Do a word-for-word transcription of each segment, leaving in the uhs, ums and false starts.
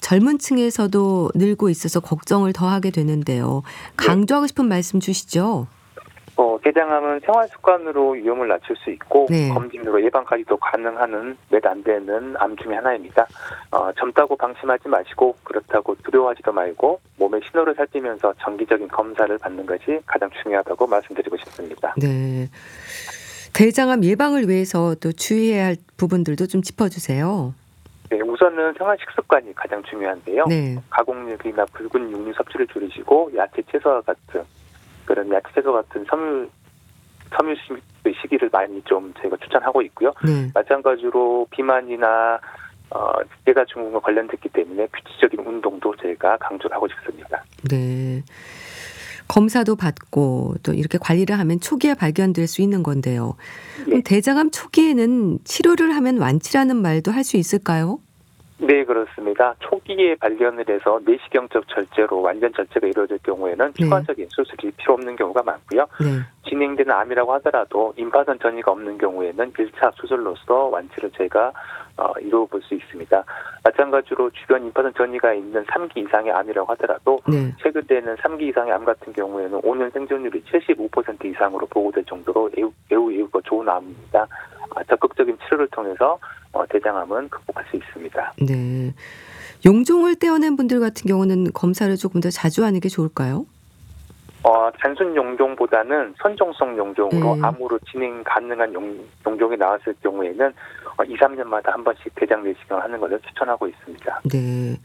젊은 층에서도 늘고 있어서 걱정을 더하게 되는데요. 강조하고 싶은 말씀 주시죠. 어, 대장암은 생활 습관으로 위험을 낮출 수 있고 네. 검진으로 예방까지도 가능한 몇 안 되는 암 중에 하나입니다. 어, 젊다고 방심하지 마시고 그렇다고 두려워하지도 말고 몸의 신호를 살피면서 정기적인 검사를 받는 것이 가장 중요하다고 말씀드리고 싶습니다. 네. 대장암 예방을 위해서 또 주의해야 할 부분들도 좀 짚어주세요. 네, 우선은 생활 식습관이 가장 중요한데요. 네. 가공육이나 붉은 육류 섭취를 줄이시고 야채, 채소와 같은 그런 야채, 채소 같은 섬유 섬유 시기를 많이 좀 저희가 추천하고 있고요. 네. 마찬가지로 비만이나 어, 뇌가 증후군과 관련됐기 때문에 규칙적인 운동도 저희가 강조를 하고 싶습니다. 네. 검사도 받고 또 이렇게 관리를 하면 초기에 발견될 수 있는 건데요. 그럼 네. 대장암 초기에는 치료를 하면 완치라는 말도 할 수 있을까요? 네, 그렇습니다. 초기에 발견을 해서 내시경적 절제로 완전 절제가 이루어질 경우에는 추가적인 수술이 필요 없는 경우가 많고요. 네. 진행되는 암이라고 하더라도 임파선 전이가 없는 경우에는 일 차 수술로서 완치를 저희가 어, 이루어볼 수 있습니다. 마찬가지로 주변 임파선 전이가 있는 삼 기 이상의 암이라고 하더라도 네. 최근에는 삼 기 이상의 암 같은 경우에는 오 년 생존율이 칠십오 퍼센트 이상으로 보고될 정도로 매우 매우 예후가 좋은 암입니다. 아, 적극적인 치료를 통해서 어, 대장암은 극복할 수 있습니다. 네. 용종을 떼어낸 분들 같은 경우는 검사를 조금 더 자주 하는 게 좋을까요? 어, 단순 용종보다는 선종성 용종으로 네. 암으로 진행 가능한 용, 용종이 나왔을 경우에는 어, 이, 삼 년마다 한 번씩 대장 내시경을 하는 것을 추천하고 있습니다. 네.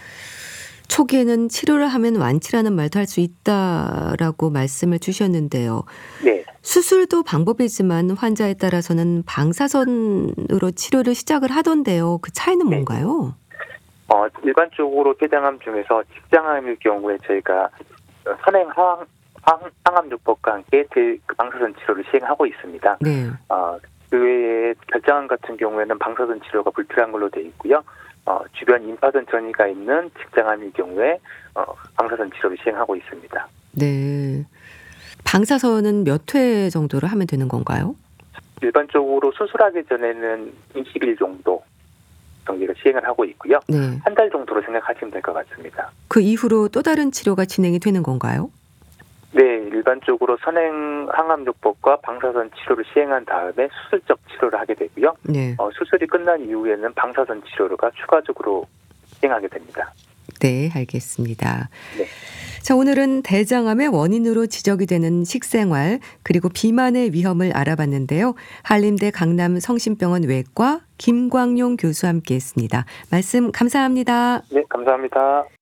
초기에는 치료를 하면 완치라는 말도 할 수 있다라고 말씀을 주셨는데요. 네. 수술도 방법이지만 환자에 따라서는 방사선으로 치료를 시작을 하던데요. 그 차이는 네. 뭔가요? 어, 일반적으로 대장암 중에서 직장암일 경우에 저희가 선행 항, 항, 항암요법과 함께 대, 그 방사선 치료를 시행하고 있습니다. 네. 어, 그 외에 결장암 같은 경우에는 방사선 치료가 불필요한 걸로 되어 있고요. 어, 주변 임파선 전이가 있는 직장암일 경우에 어, 방사선 치료를 시행하고 있습니다. 네. 방사선은 몇 회 정도를 하면 되는 건가요? 일반적으로 수술하기 전에는 이십 일 정도 정기를 시행을 하고 있고요. 네. 한 달 정도로 생각하시면 될 것 같습니다. 그 이후로 또 다른 치료가 진행이 되는 건가요? 네, 일반적으로 선행 항암요법과 방사선 치료를 시행한 다음에 수술적 치료를 하게 되고요. 네. 어, 수술이 끝난 이후에는 방사선 치료가 추가적으로 시행하게 됩니다. 네, 알겠습니다. 네. 자, 오늘은 대장암의 원인으로 지적이 되는 식생활 그리고 비만의 위험을 알아봤는데요. 한림대 강남 성심병원 외과 김광용 교수와 함께했습니다. 말씀 감사합니다. 네, 감사합니다.